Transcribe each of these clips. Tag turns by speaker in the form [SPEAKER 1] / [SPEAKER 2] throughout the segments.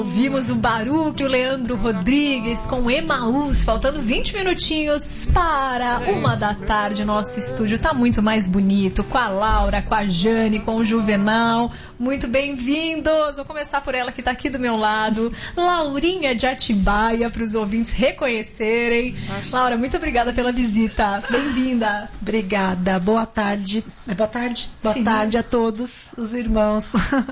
[SPEAKER 1] Ouvimos o Baruque, o Leandro Rodrigues com Emaús, faltando 20 minutinhos para 1h da tarde. Nosso estúdio tá muito mais bonito, com a Laura, com a Jane, com o Juvenal. Muito bem-vindos! Vou começar por ela que tá aqui do meu lado, Laurinha de Atibaia, para os ouvintes reconhecerem. Laura, muito obrigada pela visita. Bem-vinda.
[SPEAKER 2] Obrigada. Boa tarde. Boa tarde? Boa tarde a todos os irmãos.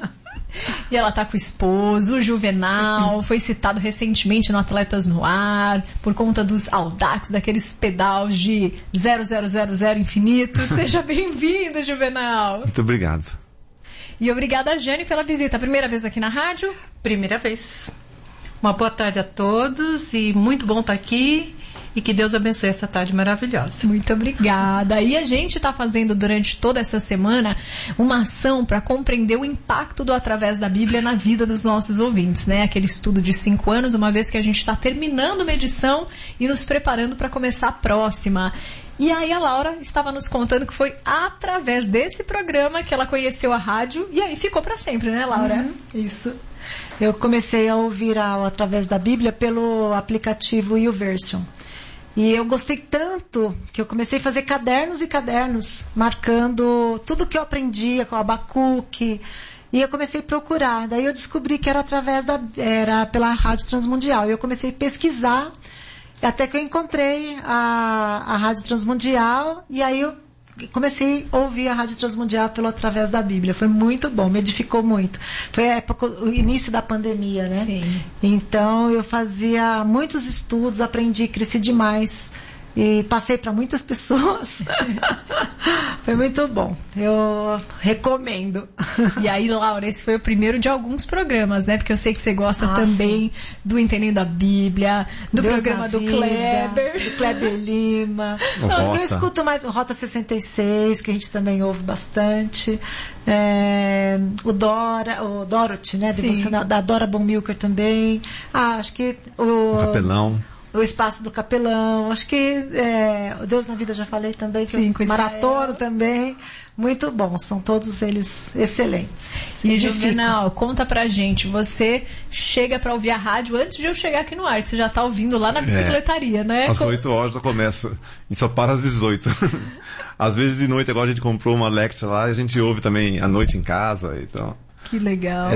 [SPEAKER 1] E ela tá com o esposo, o Juvenal, foi citado recentemente no Atletas no Ar, por conta dos Audax, daqueles pedais de 0000 infinito. Seja bem-vindo, Juvenal.
[SPEAKER 3] Muito obrigado.
[SPEAKER 1] E obrigada a Jane pela visita. Primeira vez aqui na rádio?
[SPEAKER 4] Primeira vez. Uma boa tarde a todos e muito bom estar aqui. E que Deus abençoe essa tarde maravilhosa.
[SPEAKER 1] Muito obrigada. E a gente está fazendo durante toda essa semana uma ação para compreender o impacto do Através da Bíblia na vida dos nossos ouvintes, né? Aquele estudo de 5 anos, uma vez que a gente está terminando uma edição e nos preparando para começar a próxima. E aí a Laura estava nos contando que foi através desse programa que ela conheceu a rádio e aí ficou para sempre, né, Laura?
[SPEAKER 2] Isso. Eu comecei a ouvir Através da Bíblia pelo aplicativo YouVersion. E eu gostei tanto que eu comecei a fazer cadernos e cadernos, marcando tudo que eu aprendia com o Abacuque. E eu comecei a procurar. Daí eu descobri que era era pela Rádio Transmundial. E eu comecei a pesquisar, até que eu encontrei a Rádio Transmundial. E aí eu comecei a ouvir a Rádio Transmundial Através da Bíblia. Foi muito bom, me edificou muito. Foi a época, o início da pandemia, né?
[SPEAKER 1] Sim.
[SPEAKER 2] Então eu fazia muitos estudos, aprendi, cresci demais. E passei para muitas pessoas. Foi muito bom. Eu recomendo.
[SPEAKER 1] E aí, Laura, esse foi o primeiro de alguns programas, né? Porque eu sei que você gosta também do Entendendo a Bíblia, do
[SPEAKER 2] Deus
[SPEAKER 1] programa do Kleber.
[SPEAKER 2] Do Kleber Lima. Não, eu escuto mais o Rota 66, que a gente também ouve bastante. O Dorothy, né? Devocional da Dora Bonmilker também. Acho que
[SPEAKER 3] o Capelão.
[SPEAKER 2] O Espaço do Capelão, acho que o Deus na Vida já falei também, que
[SPEAKER 1] sim,
[SPEAKER 2] Maratona também, muito bom, são todos eles excelentes.
[SPEAKER 1] E Juvenal, conta pra gente, você chega pra ouvir a rádio antes de eu chegar aqui no ar, que você já tá ouvindo lá na bicicletaria, né?
[SPEAKER 3] Às 8 horas já começa, e só para às 18. Às vezes de noite, agora a gente comprou uma Alexa lá, e a gente ouve também à noite em casa, então...
[SPEAKER 1] Que legal.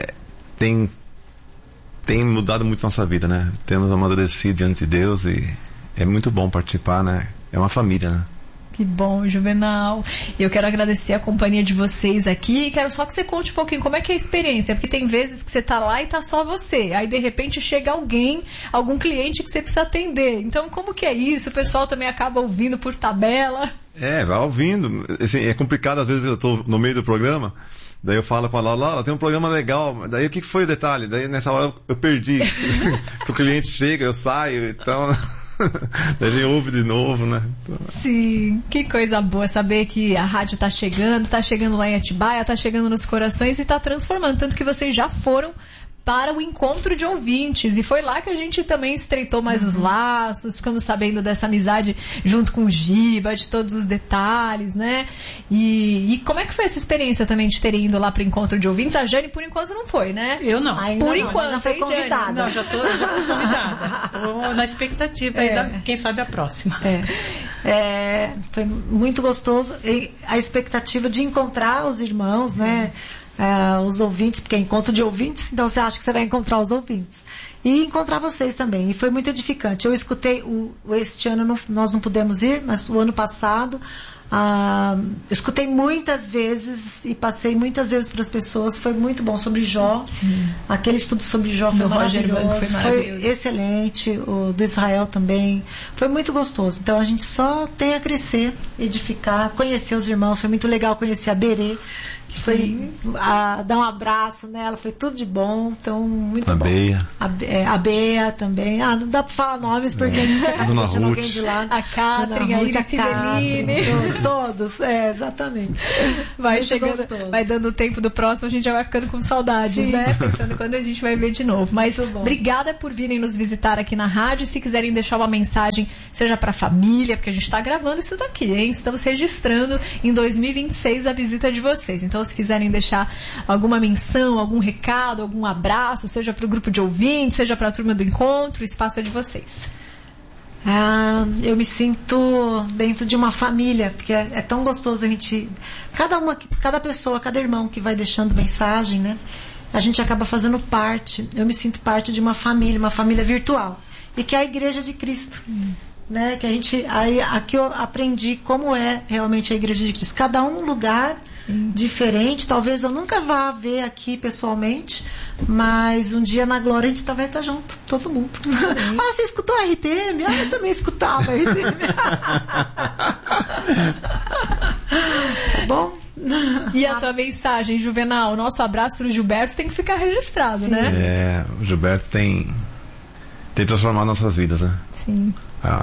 [SPEAKER 3] Tem mudado muito nossa vida, né? Temos amadurecido diante de Deus e é muito bom participar, né? É uma família, né?
[SPEAKER 1] Que bom, Juvenal. Eu quero agradecer a companhia de vocês aqui e quero só que você conte um pouquinho como é que é a experiência, porque tem vezes que você tá lá e tá só você, aí de repente chega algum cliente que você precisa atender. Então como que é isso? O pessoal também acaba ouvindo por tabela?
[SPEAKER 3] Vai ouvindo. Assim, é complicado às vezes eu tô no meio do programa. Daí eu falo com a Laura, tem um programa legal. Daí o que foi o detalhe? Daí nessa hora eu perdi. Que o cliente chega, eu saio, então... Daí a gente ouve de novo, né?
[SPEAKER 1] Sim, que coisa boa saber que a rádio tá chegando lá em Atibaia, tá chegando nos corações e tá transformando. Tanto que vocês já foram para o encontro de ouvintes, e foi lá que a gente também estreitou mais os laços, ficamos sabendo dessa amizade junto com o Giba, de todos os detalhes, né? E como é que foi essa experiência também de terem ido lá para o encontro de ouvintes? A Jane, por enquanto, não foi, né?
[SPEAKER 4] Eu não.
[SPEAKER 1] Ainda por enquanto,
[SPEAKER 2] já foi convidada.
[SPEAKER 4] Não, já fui convidada. Estou na expectativa quem sabe a próxima.
[SPEAKER 2] Foi muito gostoso. E a expectativa de encontrar os irmãos, né? Os ouvintes, porque é encontro de ouvintes, então você acha que você vai encontrar os ouvintes. E encontrar vocês também. E foi muito edificante. Eu escutei, este ano nós não pudemos ir, mas o ano passado, escutei muitas vezes e passei muitas vezes para as pessoas. Foi muito bom, sobre Jó.
[SPEAKER 1] Sim.
[SPEAKER 2] Aquele estudo sobre Jó foi maravilhoso. Foi excelente. O do Israel também. Foi muito gostoso. Então a gente só tem a crescer, edificar, conhecer os irmãos. Foi muito legal conhecer a Berê. Foi dar um abraço nela, foi tudo de bom, então muito bom. A Bea também. Não dá pra falar nomes porque a gente acaba deixando alguém de lado.
[SPEAKER 1] A Catherine, a Iris Civeline.
[SPEAKER 2] Todos, exatamente.
[SPEAKER 1] Vai
[SPEAKER 2] Muito
[SPEAKER 1] chegando,
[SPEAKER 2] gostoso.
[SPEAKER 1] vai dando o tempo do próximo, a gente já vai ficando com saudades,
[SPEAKER 2] Sim.
[SPEAKER 1] né? Pensando quando a gente vai ver de novo. Mas
[SPEAKER 2] Muito bom.
[SPEAKER 1] obrigada por virem nos visitar aqui na rádio. Se quiserem deixar uma mensagem, seja pra família, porque a gente tá gravando isso daqui, hein? Estamos registrando em 2026 a visita de vocês. Então, se quiserem deixar alguma menção, algum recado, algum abraço, seja pro grupo de ouvintes, seja pra turma do encontro, o espaço é de vocês.
[SPEAKER 2] Eu me sinto dentro de uma família, porque é tão gostoso a gente, cada pessoa, cada irmão que vai deixando mensagem, né? A gente acaba fazendo parte. Eu me sinto parte de uma família virtual, e que é a Igreja de Cristo, né? Que aqui eu aprendi como é realmente a Igreja de Cristo. Cada um num lugar diferente. Talvez eu nunca vá ver aqui pessoalmente, mas um dia na glória a gente vai estar junto, todo mundo. Você escutou a RTM? Eu também escutava a RTM. Bom?
[SPEAKER 1] E a tua mensagem, Juvenal? Nosso abraço pro Gilberto tem que ficar registrado, né?
[SPEAKER 3] O Gilberto tem transformado nossas vidas, né?
[SPEAKER 1] Sim.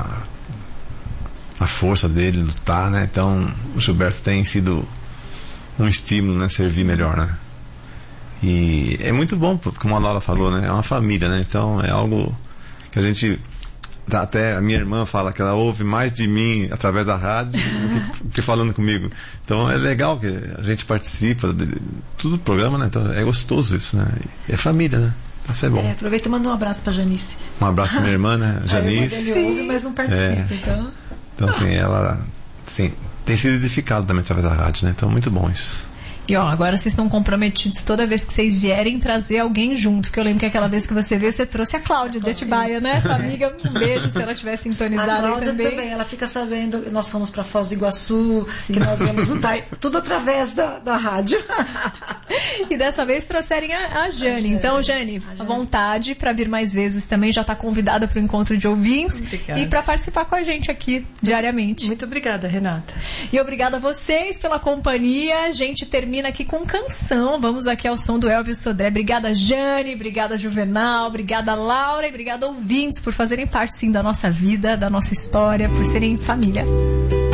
[SPEAKER 3] A força dele, lutar, né? Então, o Gilberto tem sido um estímulo, né? Servir melhor, né? E é muito bom, como a Laura falou, né? É uma família, né? Então, é algo que a gente... Até a minha irmã fala que ela ouve mais de mim através da rádio do que falando comigo. Então, é legal que a gente participa de tudo do programa, né? Então, é gostoso isso, né? É família, né? Isso é bom.
[SPEAKER 2] Aproveita e manda um abraço pra Janice.
[SPEAKER 3] Um abraço pra minha irmã, né? Janice.
[SPEAKER 2] A irmã dele ouve, mas não participa,
[SPEAKER 3] Então, assim, ela tem sido edificada também através da rádio, né? Então, muito bom isso.
[SPEAKER 1] E ó, agora vocês estão comprometidos toda vez que vocês vierem trazer alguém junto, porque eu lembro que aquela vez que você veio, você trouxe a Cláudia de Atibaia, né? Sua amiga, um beijo se ela estiver sintonizada
[SPEAKER 2] a Cláudia
[SPEAKER 1] aí também.
[SPEAKER 2] Ela fica sabendo, nós fomos pra Foz do Iguaçu, que nós íamos lutar, tudo através da rádio.
[SPEAKER 1] E dessa vez trouxerem a Jane. Então, Jane, à vontade para vir mais vezes também, já está convidada para o encontro de ouvintes.
[SPEAKER 4] Obrigada.
[SPEAKER 1] E para participar com a gente aqui diariamente.
[SPEAKER 4] Muito obrigada, Renata.
[SPEAKER 1] E obrigada a vocês pela companhia. A gente termina aqui com canção. Vamos aqui ao som do Elvis Sodré. Obrigada, Jane. Obrigada, Juvenal. Obrigada, Laura. E obrigada, ouvintes, por fazerem parte, sim, da nossa vida, da nossa história, por serem família.